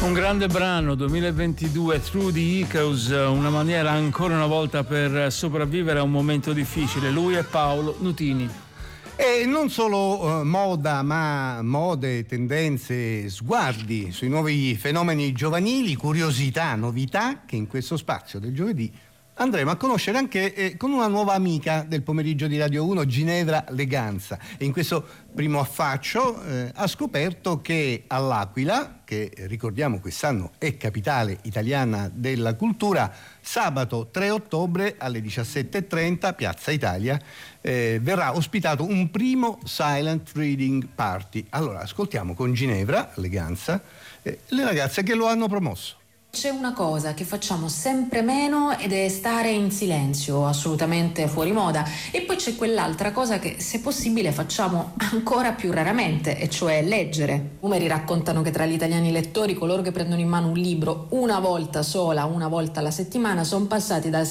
Un grande brano 2022, Through the Echoes, una maniera ancora una volta per sopravvivere a un momento difficile. Lui è Paolo Nutini. E non solo moda, ma mode, tendenze, sguardi sui nuovi fenomeni giovanili, curiosità, novità che in questo spazio del giovedì andremo a conoscere anche con una nuova amica del pomeriggio di Radio 1, Ginevra Leganza. E in questo primo affaccio ha scoperto che all'Aquila, che ricordiamo quest'anno è capitale italiana della cultura, sabato 3 ottobre alle 17:30, Piazza Italia, verrà ospitato un primo silent reading party. Allora ascoltiamo con Ginevra Leganza le ragazze che lo hanno promosso. C'è una cosa che facciamo sempre meno ed è stare in silenzio, assolutamente fuori moda, e poi c'è quell'altra cosa che se possibile facciamo ancora più raramente, e cioè leggere. I numeri raccontano che tra gli italiani lettori, coloro che prendono in mano un libro una volta sola, una volta alla settimana, sono passati dal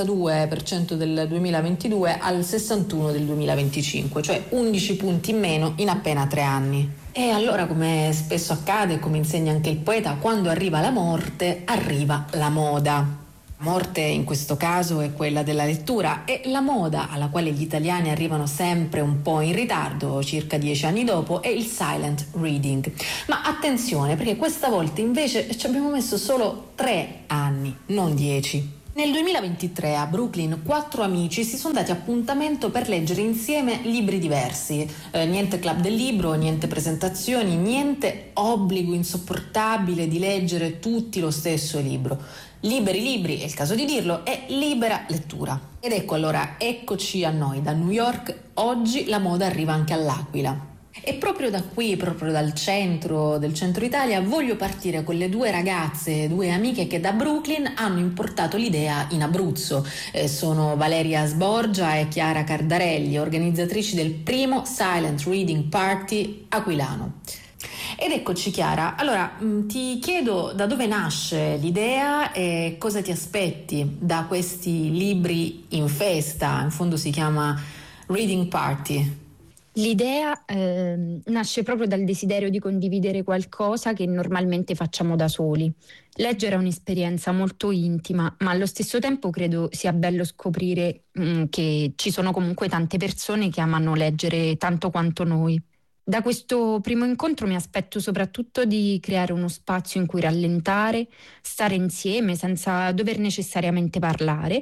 72% del 2022 al 61% del 2025, cioè 11 punti in meno in appena 3 anni. E allora, come spesso accade, come insegna anche il poeta, quando arriva la morte, arriva la moda. La morte in questo caso è quella della lettura, e la moda alla quale gli italiani arrivano sempre un po' in ritardo, circa 10 anni dopo, è il silent reading. Ma attenzione, perché questa volta invece ci abbiamo messo solo 3 anni, non 10. Nel 2023 a Brooklyn 4 amici si sono dati appuntamento per leggere insieme libri diversi. Niente club del libro, niente presentazioni, niente obbligo insopportabile di leggere tutti lo stesso libro. Liberi libri, è il caso di dirlo, è libera lettura. Ed ecco allora, eccoci a noi, da New York, oggi la moda arriva anche all'Aquila. E proprio da qui, proprio del centro Italia, voglio partire con le 2 ragazze, 2 amiche che da Brooklyn hanno importato l'idea in Abruzzo. Sono Valeria Sborgia e Chiara Cardarelli, organizzatrici del primo Silent Reading Party aquilano. Ed eccoci Chiara, allora ti chiedo da dove nasce l'idea e cosa ti aspetti da questi libri in festa, in fondo si chiama Reading Party. L'idea nasce proprio dal desiderio di condividere qualcosa che normalmente facciamo da soli. Leggere è un'esperienza molto intima, ma allo stesso tempo credo sia bello scoprire che ci sono comunque tante persone che amano leggere tanto quanto noi. Da questo primo incontro mi aspetto soprattutto di creare uno spazio in cui rallentare, stare insieme senza dover necessariamente parlare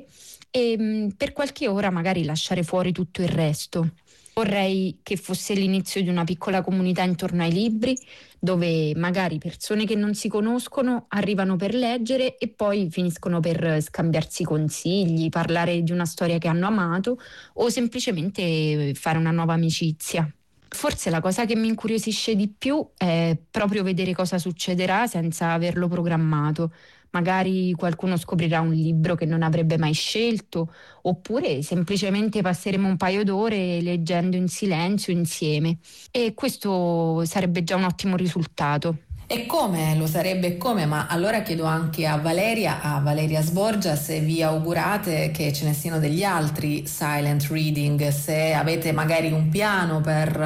e per qualche ora magari lasciare fuori tutto il resto. Vorrei che fosse l'inizio di una piccola comunità intorno ai libri, dove magari persone che non si conoscono arrivano per leggere e poi finiscono per scambiarsi consigli, parlare di una storia che hanno amato o semplicemente fare una nuova amicizia. Forse la cosa che mi incuriosisce di più è proprio vedere cosa succederà senza averlo programmato. Magari qualcuno scoprirà un libro che non avrebbe mai scelto, oppure semplicemente passeremo un paio d'ore leggendo in silenzio insieme. E questo sarebbe già un ottimo risultato. E come lo sarebbe, ma allora chiedo anche a Valeria Sborgia, se vi augurate che ce ne siano degli altri silent reading, se avete magari un piano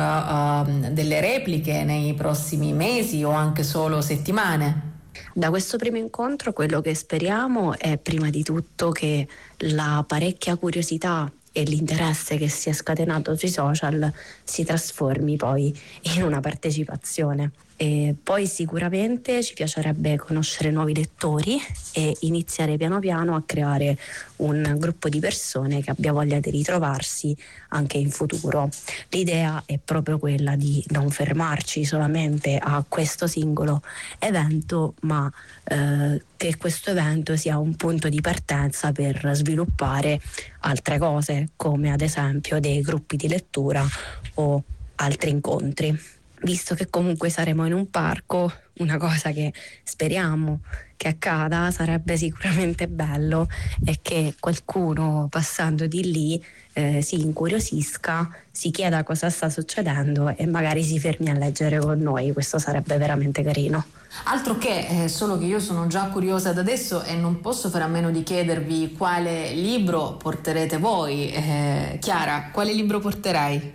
per delle repliche nei prossimi mesi o anche solo settimane. Da questo primo incontro quello che speriamo è prima di tutto che la parecchia curiosità e l'interesse che si è scatenato sui social si trasformi poi in una partecipazione. E poi sicuramente ci piacerebbe conoscere nuovi lettori e iniziare piano piano a creare un gruppo di persone che abbia voglia di ritrovarsi anche in futuro. L'idea è proprio quella di non fermarci solamente a questo singolo evento, ma che questo evento sia un punto di partenza per sviluppare altre cose, come ad esempio dei gruppi di lettura o altri incontri. Visto che comunque saremo in un parco, una cosa che speriamo che accada sarebbe sicuramente bello è che qualcuno passando di lì si incuriosisca, si chieda cosa sta succedendo e magari si fermi a leggere con noi. Questo sarebbe veramente carino. Altro che, solo che io sono già curiosa da adesso e non posso fare a meno di chiedervi quale libro porterete voi. Chiara, quale libro porterai?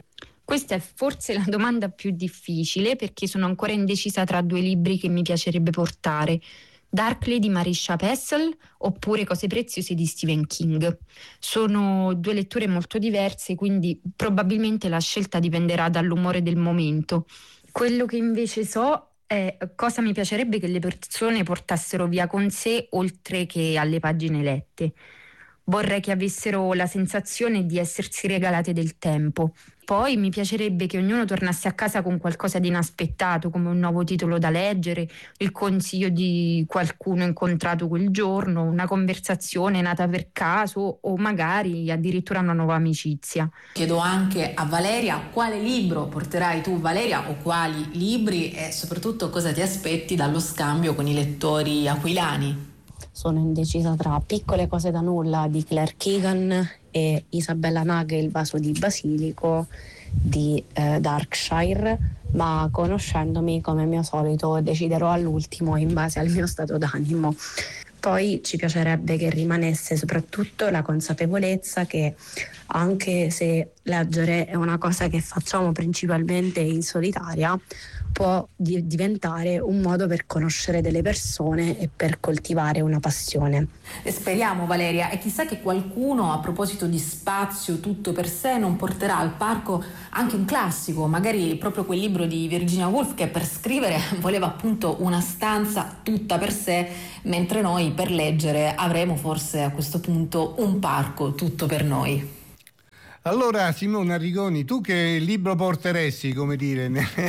Questa è forse la domanda più difficile, perché sono ancora indecisa tra 2 libri che mi piacerebbe portare: Darkly di Marisha Pessl oppure Cose preziose di Stephen King. Sono 2 letture molto diverse, quindi probabilmente la scelta dipenderà dall'umore del momento. Quello che invece so è cosa mi piacerebbe che le persone portassero via con sé oltre che alle pagine lette. Vorrei che avessero la sensazione di essersi regalate del tempo. Poi mi piacerebbe che ognuno tornasse a casa con qualcosa di inaspettato, come un nuovo titolo da leggere, il consiglio di qualcuno incontrato quel giorno, una conversazione nata per caso o magari addirittura una nuova amicizia. Chiedo anche a Valeria quale libro porterai tu, Valeria, o quali libri, e soprattutto cosa ti aspetti dallo scambio con i lettori aquilani. Sono indecisa tra Piccole cose da nulla di Claire Keegan e Isabella Naghe, Il vaso di basilico di Darkshire, ma conoscendomi, come mio solito, deciderò all'ultimo in base al mio stato d'animo. Poi ci piacerebbe che rimanesse soprattutto la consapevolezza che, anche se leggere è una cosa che facciamo principalmente in solitaria, può diventare un modo per conoscere delle persone e per coltivare una passione. E speriamo, Valeria, e chissà che qualcuno, a proposito di spazio tutto per sé, non porterà al parco anche un classico, magari proprio quel libro di Virginia Woolf che per scrivere voleva appunto una stanza tutta per sé, mentre noi per leggere avremo forse a questo punto un parco tutto per noi. Allora, Simona Arrigoni, tu che libro porteresti, come dire,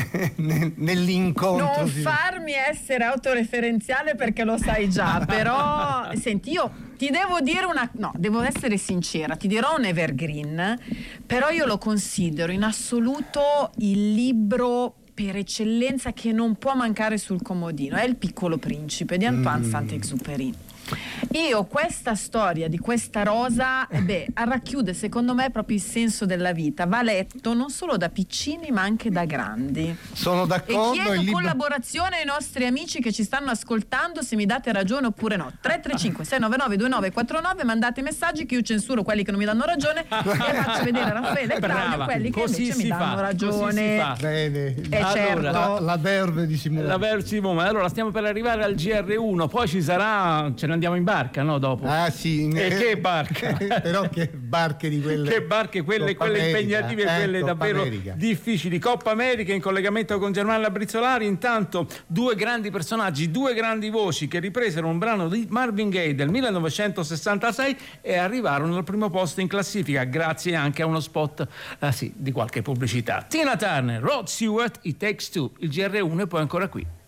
nell'incontro? Non farmi essere autoreferenziale perché lo sai già, però senti, io ti devo dire devo essere sincera, ti dirò un evergreen, però io lo considero in assoluto il libro per eccellenza che non può mancare sul comodino, è Il Piccolo Principe di Antoine Saint-Exupéry. Io questa storia di questa rosa racchiude secondo me proprio il senso della vita, va letto non solo da piccini ma anche da grandi. Sono d'accordo. E chiedo collaborazione ai nostri amici che ci stanno ascoltando, se mi date ragione oppure no. 335 699 2949, mandate messaggi che io censuro quelli che non mi danno ragione e faccio vedere Raffaele e Claudio quelli che invece mi danno ragione. Bene. Certo. La verve di Simone. La verve di Simone. Allora stiamo per arrivare al GR1, poi ci sarà, ce ne andiamo in barca, no? Dopo. Ah sì. E che barca? Però che barche di quelle. Che barche, quelle impegnative e quelle davvero difficili. Coppa America in collegamento con Germania Brizzolari. Intanto 2 grandi personaggi, 2 grandi voci che ripresero un brano di Marvin Gaye del 1966 e arrivarono al primo posto in classifica grazie anche a uno spot di qualche pubblicità. Tina Turner, Rod Stewart, It Takes Two. Il GR1 è poi ancora qui.